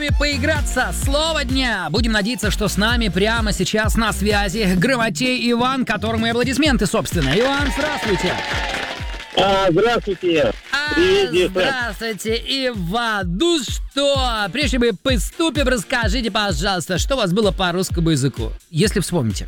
поиграться. Слово дня. Будем надеяться, что с нами прямо сейчас на связи Грамотей Иван, которому и аплодисменты, собственно. Иван, здравствуйте. Здравствуйте. Привет, здравствуйте, Иван. Ну что, прежде чем мы приступим, расскажите, пожалуйста, что у вас было по русскому языку, если вспомните.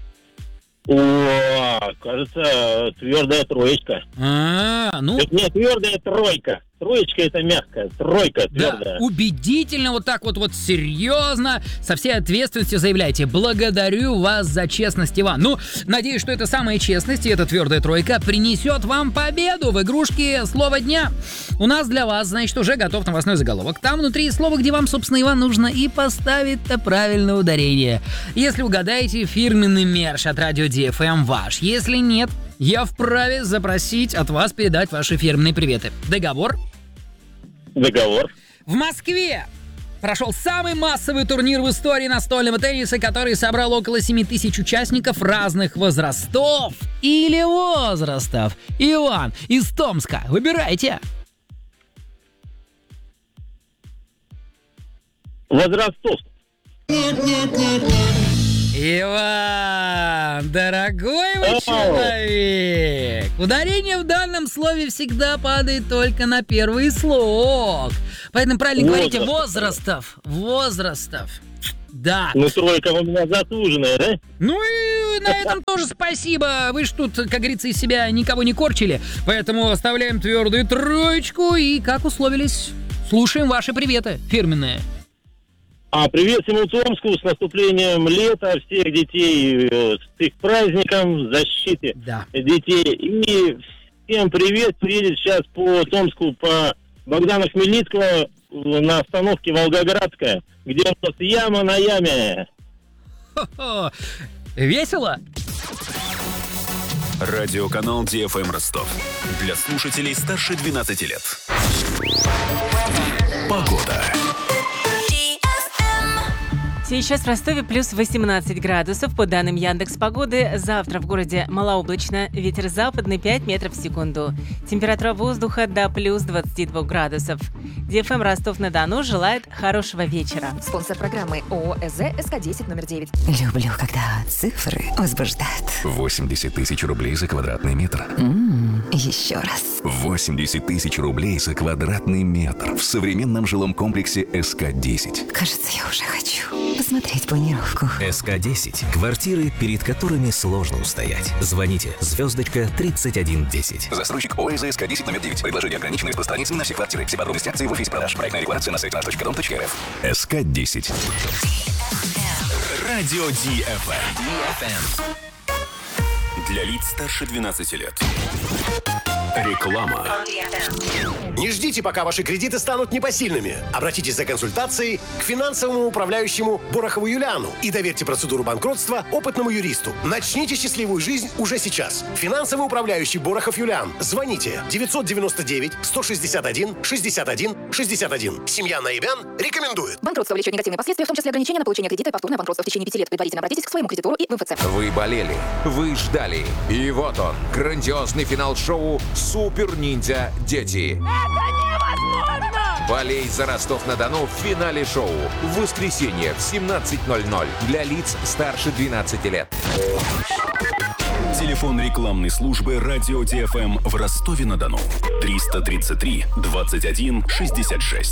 Кажется, твердая троечка. Нет, твердая тройка. Троечка — это мягкая, тройка твердая. Да, убедительно, вот так вот серьезно, со всей ответственностью заявляйте: благодарю вас за честность, Иван. Ну, надеюсь, что эта самая честность и эта твердая тройка принесет вам победу в игрушке «Слово дня». У нас для вас, значит, уже готов новостной заголовок. Там внутри слово, где вам, собственно, Иван, нужно и поставить-то правильное ударение. Если угадаете, фирменный мерч от радио DFM ваш. Если нет, я вправе запросить от вас передать ваши фирменные приветы. Договор? Договор. В Москве прошел самый массовый турнир в истории настольного тенниса, который собрал около 7 тысяч участников разных возрастов или возрастов. Иван из Томска, выбирайте. Возрастов. Нет. Иван, дорогой вы человек, ударение в данном слове всегда падает только на первый слог. Поэтому правильно говорите возрастов. Да. Ну, тройка у меня заслуженная, да? Ну и на этом тоже спасибо. Вы ж тут, как говорится, из себя никого не корчили. Поэтому оставляем твердую троечку и, как условились, слушаем ваши приветы фирменные. Привет всему Томску, с наступлением лета, всех детей с их праздником, защите детей. И всем привет, приедет сейчас по Томску, по Богдана Хмельницкого на остановке Волгоградская, где у нас яма на яме. Хо-хо. Весело? Радиоканал DFM Ростов. Для слушателей старше 12 лет. Погода. Сейчас в Ростове плюс 18 градусов. По данным Яндекс.Погоды, завтра в городе малооблачно, ветер западный 5 метров в секунду. Температура воздуха до плюс 22 градусов. DFM Ростов-на-Дону желает хорошего вечера. Спонсор программы ООО СЗ СК-10 номер 9. Люблю, когда цифры возбуждают. 80 тысяч рублей за квадратный метр. Еще раз. 80 тысяч рублей за квадратный метр в современном жилом комплексе СК-10. Кажется, я уже хочу посмотреть планировку. СК-10. Квартиры, перед которыми сложно устоять. Звоните *3110. Застройщик ОСЗ СК-10 номер 9. Предложение ограничено распространяется на все квартиры. Все подробности акции в офисе продаж. Проектная декларация на сайте nаш.dom.rf. СК-10. Радио DFM. Для лиц старше 12 лет. Реклама. Не ждите, пока ваши кредиты станут непосильными. Обратитесь за консультацией к финансовому управляющему Борохову Юлиану и доверьте процедуру банкротства опытному юристу. Начните счастливую жизнь уже сейчас. Финансовый управляющий Борохов Юлиан. Звоните 999-161-61-61. Семья Наибян рекомендует. Банкротство влечет негативные последствия, в том числе ограничения на получение кредита и повторное банкротство в течение 5 лет. Предварительно обратитесь к своему кредитору и в МФЦ. Вы болели, вы ждали. И вот он, грандиозный финал шоу «Супер Ниндзя Дети». Это невозможно! Болей за Ростов-на-Дону в финале шоу. В воскресенье в 17:00 для лиц старше 12 лет. Телефон рекламной службы радио DFM в Ростове-на-Дону. 333 21 66.